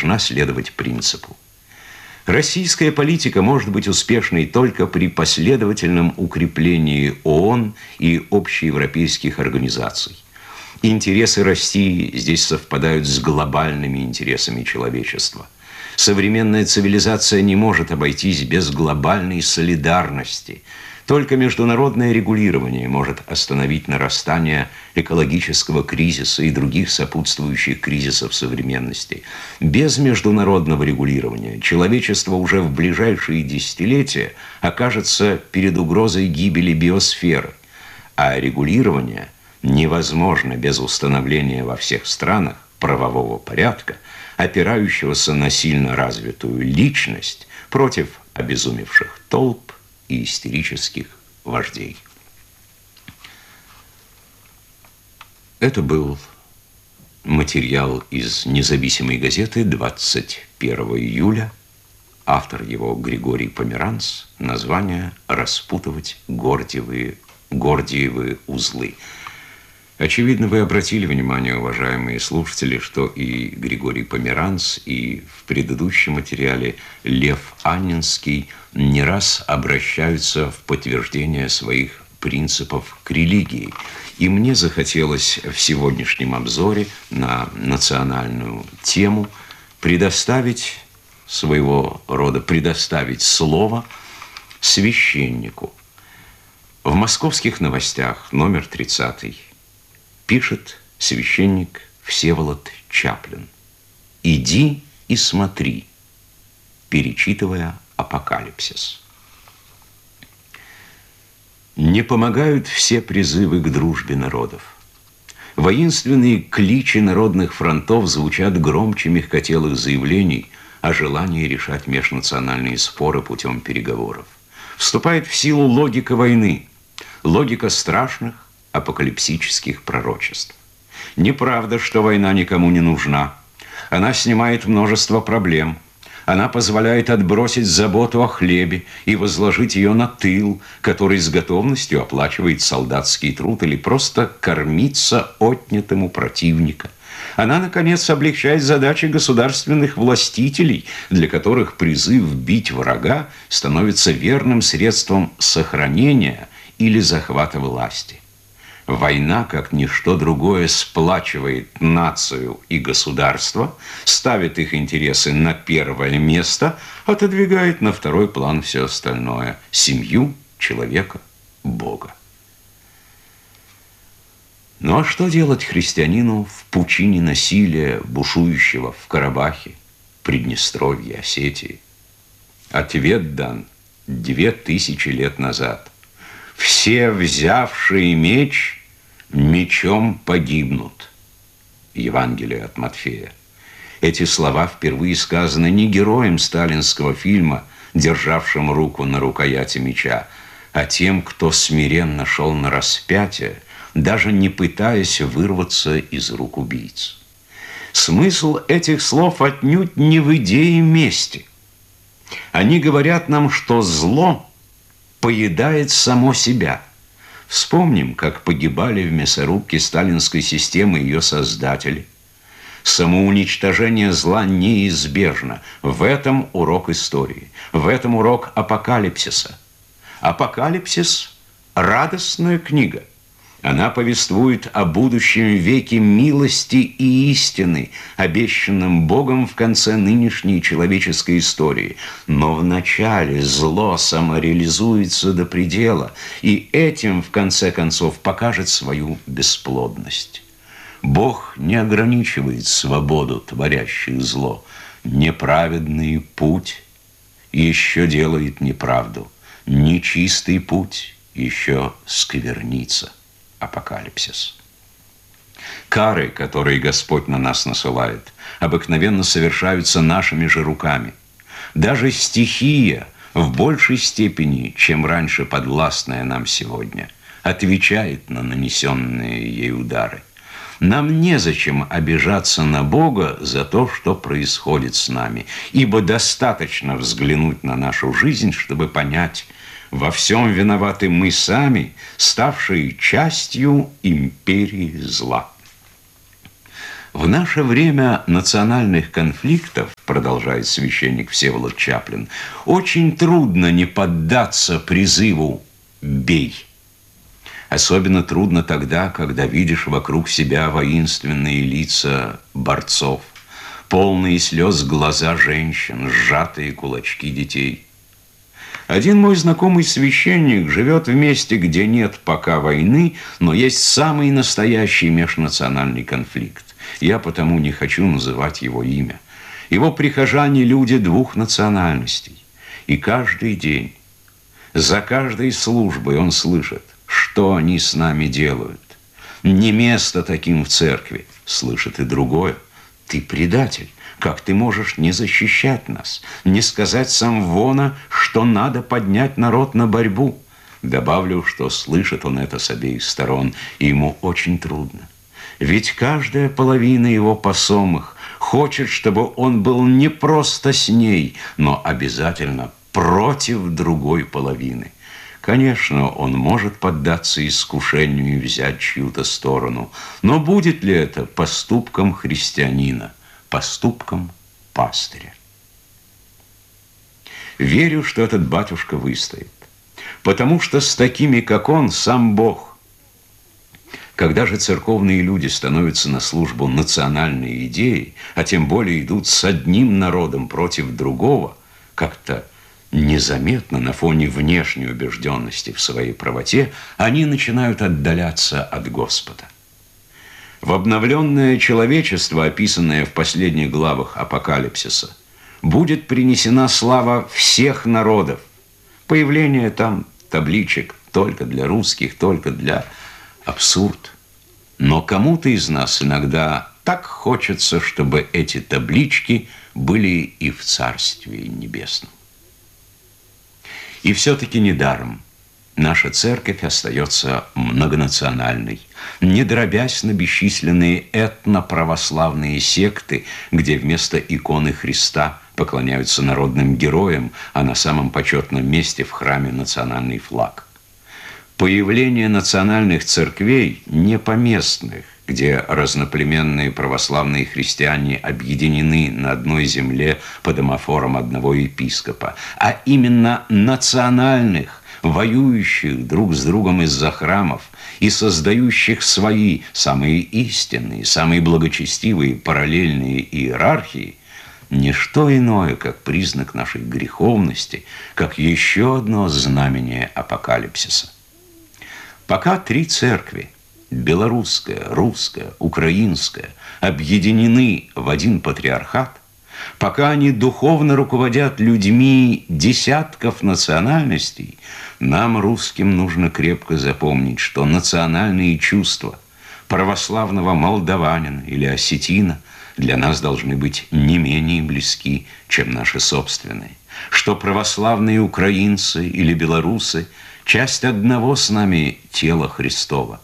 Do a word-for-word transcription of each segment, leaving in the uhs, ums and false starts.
должна следовать принципу. Российская политика может быть успешной только при последовательном укреплении ООН и общеевропейских организаций. Интересы России здесь совпадают с глобальными интересами человечества. Современная цивилизация не может обойтись без глобальной солидарности. Только международное регулирование может остановить нарастание экологического кризиса и других сопутствующих кризисов современности. Без международного регулирования человечество уже в ближайшие десятилетия окажется перед угрозой гибели биосферы, а регулирование невозможно без установления во всех странах правового порядка, опирающегося на сильно развитую личность против обезумевших толп и истерических вождей. Это был материал из независимой газеты двадцать первого июля. Автор его Григорий Померанц. Название «Распутывать Гордиевы, Гордиевы узлы». Очевидно, вы обратили внимание, уважаемые слушатели, что и Григорий Померанц, и в предыдущем материале Лев Анненский не раз обращаются в подтверждение своих принципов к религии. И мне захотелось в сегодняшнем обзоре на национальную тему предоставить своего рода, предоставить слово священнику. В «Московских новостях» номер тридцатый пишет священник Всеволод Чаплин: «Иди и смотри», перечитывая Апокалипсис. Не помогают все призывы к дружбе народов. Воинственные кличи народных фронтов звучат громче мягкотелых заявлений о желании решать межнациональные споры путем переговоров. Вступает в силу логика войны, логика страшных апокалипсических пророчеств. Неправда, что война никому не нужна. Она снимает множество проблем. Она позволяет отбросить заботу о хлебе и возложить ее на тыл, который с готовностью оплачивает солдатский труд или просто кормиться отнятым у противника. Она, наконец, облегчает задачи государственных властителей, для которых призыв бить врага становится верным средством сохранения или захвата власти. Война, как ничто другое, сплачивает нацию и государство, ставит их интересы на первое место, отодвигает на второй план все остальное – семью, человека, Бога. Ну а что делать христианину в пучине насилия, бушующего в Карабахе, Приднестровье, Осетии? Ответ дан две тысячи лет назад. Все, взявшие меч, мечом погибнут. Евангелие от Матфея. Эти слова впервые сказаны не героем сталинского фильма, державшим руку на рукояти меча, а тем, кто смиренно шел на распятие, даже не пытаясь вырваться из рук убийц. Смысл этих слов отнюдь не в идее мести. Они говорят нам, что зло поедает само себя. Вспомним, как погибали в мясорубке сталинской системы ее создатели. Самоуничтожение зла неизбежно. В этом урок истории. В этом урок апокалипсиса. Апокалипсис – радостная книга. Она повествует о будущем веке милости и истины, обещанном Богом в конце нынешней человеческой истории. Но вначале зло самореализуется до предела, и этим, в конце концов, покажет свою бесплодность. Бог не ограничивает свободу творящих зло. Неправедный путь еще делает неправду. Нечистый путь еще сквернится. Апокалипсис. Кары, которые Господь на нас насылает, обыкновенно совершаются нашими же руками. Даже стихия, в большей степени, чем раньше подвластная нам сегодня, отвечает на нанесенные ей удары. Нам незачем обижаться на Бога за то, что происходит с нами, ибо достаточно взглянуть на нашу жизнь, чтобы понять, во всем виноваты мы сами, ставшие частью империи зла. В наше время национальных конфликтов, продолжает священник Всеволод Чаплин, очень трудно не поддаться призыву «бей». Особенно трудно тогда, когда видишь вокруг себя воинственные лица борцов, полные слез глаза женщин, сжатые кулачки детей. Один мой знакомый священник живет в месте, где нет пока войны, но есть самый настоящий межнациональный конфликт. Я потому не хочу называть его имя. Его прихожане – люди двух национальностей. И каждый день, за каждой службой он слышит, что они с нами делают. Не место таким в церкви, слышит и другое. Ты предатель. Как ты можешь не защищать нас, не сказать самвона, что надо поднять народ на борьбу? Добавлю, что слышит он это с обеих сторон, и ему очень трудно. Ведь каждая половина его посомых хочет, чтобы он был не просто с ней, но обязательно против другой половины. Конечно, он может поддаться искушению и взять чью-то сторону, но будет ли это поступком христианина? Поступком пастыря. Верю, что этот батюшка выстоит, потому что с такими, как он, сам Бог. Когда же церковные люди становятся на службу национальной идеи, а тем более идут с одним народом против другого, как-то незаметно на фоне внешней убежденности в своей правоте, они начинают отдаляться от Господа. В обновленное человечество, описанное в последних главах Апокалипсиса, будет принесена слава всех народов. Появление там табличек только для русских, только для абсурд. Но кому-то из нас иногда так хочется, чтобы эти таблички были и в Царстве Небесном. И все-таки недаром наша церковь остается многонациональной, не дробясь на бесчисленные этноправославные секты, где вместо иконы Христа поклоняются народным героям, а на самом почетном месте в храме национальный флаг. Появление национальных церквей не поместных, где разноплеменные православные христиане объединены на одной земле под амофором одного епископа, а именно национальных, воюющих друг с другом из-за храмов и создающих свои самые истинные, самые благочестивые параллельные иерархии, не что иное, как признак нашей греховности, как еще одно знамение апокалипсиса. Пока три церкви – белорусская, русская, украинская – объединены в один патриархат, пока они духовно руководят людьми десятков национальностей, нам, русским, нужно крепко запомнить, что национальные чувства православного молдаванина или осетина для нас должны быть не менее близки, чем наши собственные, что православные украинцы или белорусы – часть одного с нами тела Христова.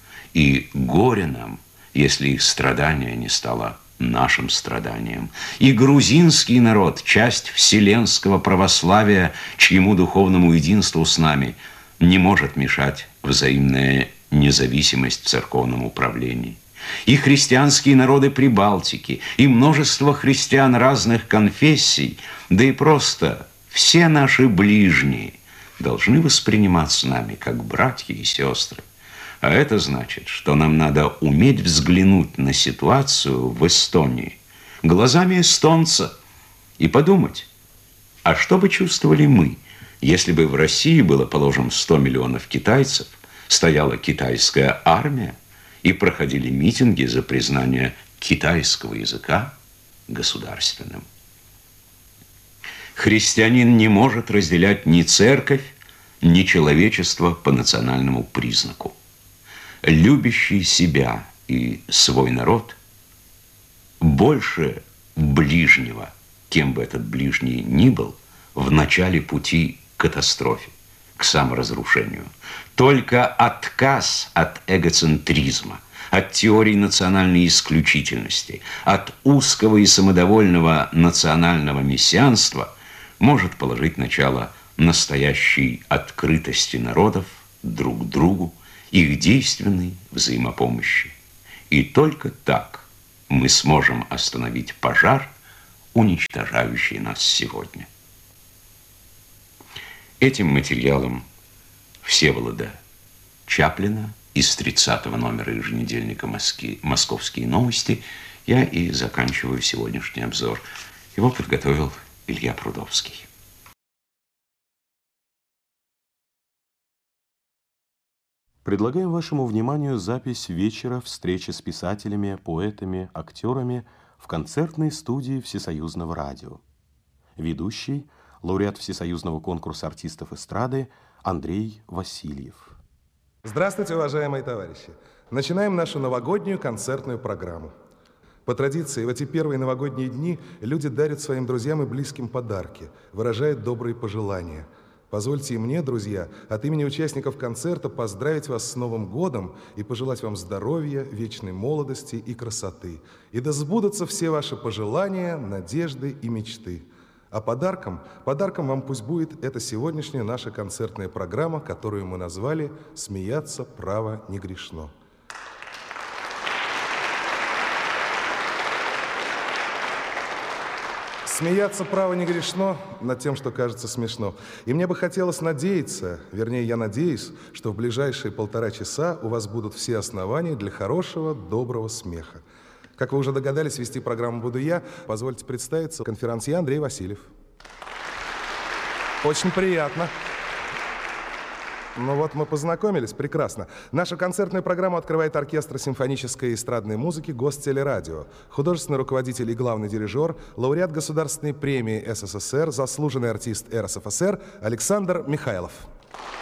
И горе нам, если их страдание не стало нашим страданием. И грузинский народ, часть вселенского православия, чьему духовному единству с нами не может мешать взаимная независимость в церковном управлении. И христианские народы Прибалтики, и множество христиан разных конфессий, да и просто все наши ближние должны восприниматься нами как братья и сестры. А это значит, что нам надо уметь взглянуть на ситуацию в Эстонии глазами эстонца и подумать, а что бы чувствовали мы, если бы в России было, положим, сто миллионов китайцев, стояла китайская армия и проходили митинги за признание китайского языка государственным. Христианин не может разделять ни церковь, ни человечество по национальному признаку. Любящий себя и свой народ больше ближнего, кем бы этот ближний ни был, в начале пути к катастрофе, к саморазрушению. Только отказ от эгоцентризма, от теории национальной исключительности, от узкого и самодовольного национального мессианства может положить начало настоящей открытости народов друг к другу, их действенной взаимопомощи. И только так мы сможем остановить пожар, уничтожающий нас сегодня. Этим материалом Всеволода Чаплина из тридцатого номера еженедельника «Моски... «Московские новости» я и заканчиваю сегодняшний обзор. Его подготовил Илья Прудовский. Предлагаем вашему вниманию запись вечера встречи с писателями, поэтами, актерами в концертной студии Всесоюзного радио. Ведущий – лауреат Всесоюзного конкурса артистов эстрады Андрей Васильев. Здравствуйте, уважаемые товарищи! Начинаем нашу новогоднюю концертную программу. По традиции, в эти первые новогодние дни люди дарят своим друзьям и близким подарки, выражают добрые пожелания. Позвольте и мне, друзья, от имени участников концерта поздравить вас с Новым годом и пожелать вам здоровья, вечной молодости и красоты. И да сбудутся все ваши пожелания, надежды и мечты. А подарком, подарком вам пусть будет эта сегодняшняя наша концертная программа, которую мы назвали «Смеяться право не грешно». Смеяться право не грешно над тем, что кажется смешно. И мне бы хотелось надеяться, вернее, я надеюсь, что в ближайшие полтора часа у вас будут все основания для хорошего, доброго смеха. Как вы уже догадались, вести программу буду я. Позвольте представиться, конферансье Андрей Васильев. Очень приятно. Ну вот мы познакомились, прекрасно. Нашу концертную программу открывает оркестр симфонической и эстрадной музыки Гостелерадио, художественный руководитель и главный дирижер, лауреат Государственной премии СССР, заслуженный артист эр эс эф эс эр Александр Михайлов.